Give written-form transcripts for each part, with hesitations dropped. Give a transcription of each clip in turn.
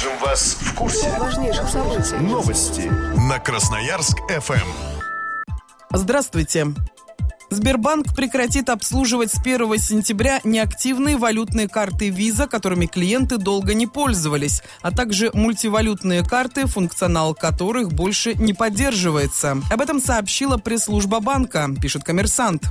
Держим вас в курсе важнейших событий. Новости на Красноярск-ФМ. Здравствуйте. Сбербанк прекратит обслуживать с 1 сентября неактивные валютные карты Visa, которыми клиенты долго не пользовались, а также мультивалютные карты, функционал которых больше не поддерживается. Об этом сообщила пресс-служба банка, пишет «Коммерсант».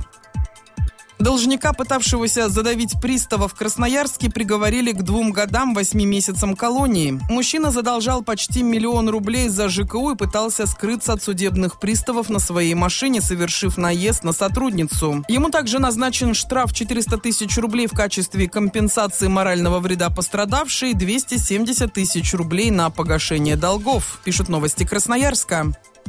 Должника, пытавшегося задавить пристава в Красноярске, приговорили к 2 годам 8 месяцам колонии. Мужчина задолжал почти 1 миллион рублей за ЖКУ и пытался скрыться от судебных приставов на своей машине, совершив наезд на сотрудницу. Ему также назначен штраф 400 тысяч рублей в качестве компенсации морального вреда пострадавшей и 270 тысяч рублей на погашение долгов, пишут «Новости Красноярска».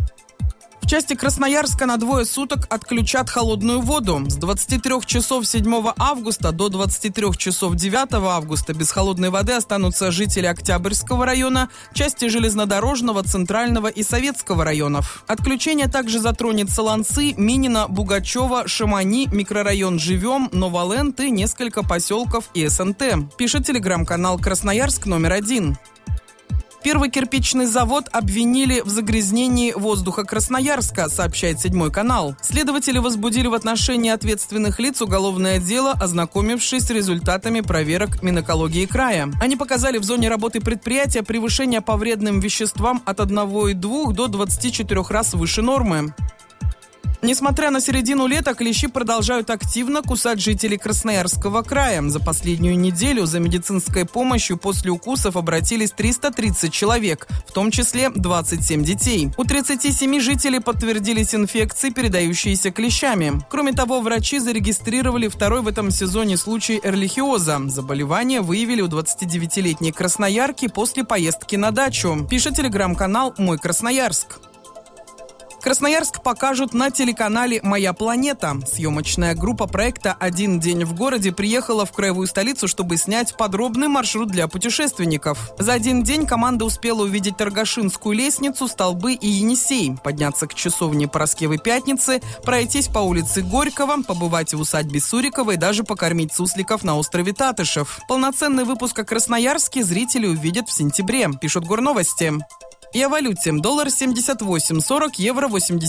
В части Красноярска на 2 суток отключат холодную воду. С 23 часов 7 августа до 23 часов 9 августа без холодной воды останутся жители Октябрьского района, части Железнодорожного, Центрального и Советского районов. Отключение также затронет Солонцы, Минино, Бугачева, Шамани, микрорайон Живем, Новоленд и несколько поселков и СНТ, пишет телеграм-канал «Красноярск номер 1». Первый кирпичный завод обвинили в загрязнении воздуха Красноярска, сообщает 7 канал. Следователи возбудили в отношении ответственных лиц уголовное дело, ознакомившись с результатами проверок Минэкологии края. Они показали в зоне работы предприятия превышение по вредным веществам от 1,2 до 24 раз выше нормы. Несмотря на середину лета, клещи продолжают активно кусать жителей Красноярского края. За последнюю неделю за медицинской помощью после укусов обратились 330 человек, в том числе 27 детей. У 37 жителей подтвердились инфекции, передающиеся клещами. Кроме того, врачи зарегистрировали второй в этом сезоне случай эрлихиоза. Заболевание выявили у 29-летней красноярки после поездки на дачу, пишет телеграм-канал «Мой Красноярск». Красноярск покажут на телеканале «Моя планета». Съемочная группа проекта «Один день в городе» приехала в краевую столицу, чтобы снять подробный маршрут для путешественников. За один день команда успела увидеть Торгашинскую лестницу, столбы и Енисей, подняться к часовне Параскевой Пятницы, пройтись по улице Горького, побывать в усадьбе Сурикова и даже покормить сусликов на острове Татышев. Полноценный выпуск о Красноярске зрители увидят в сентябре, пишут Горновости. И о валюте. Доллар 78.40, евро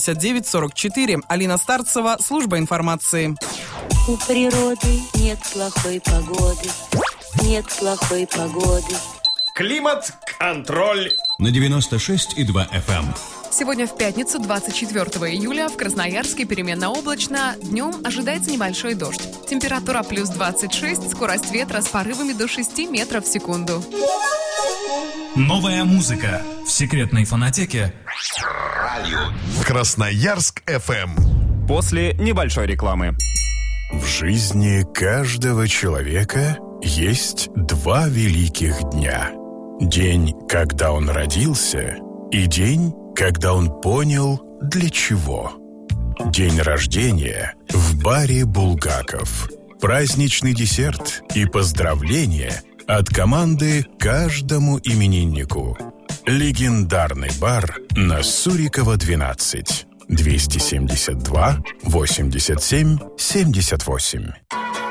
89.44. Алина Старцева, служба информации. У природы нет плохой погоды, нет плохой погоды. Климат-контроль на 96,2 FM. Сегодня в пятницу, 24 июля, в Красноярске переменно облачно. Днем ожидается небольшой дождь. Температура плюс 26, скорость ветра с порывами до 6 метров в секунду. Новая музыка в секретной фонотеке Красноярск-ФМ. После небольшой рекламы. В жизни каждого человека есть 2 великих дня. День, когда он родился, и день, когда он понял, для чего. День рождения в баре «Булгаков». Праздничный десерт и поздравления от команды каждому имениннику. Легендарный бар на Сурикова, 12. 272 87 78.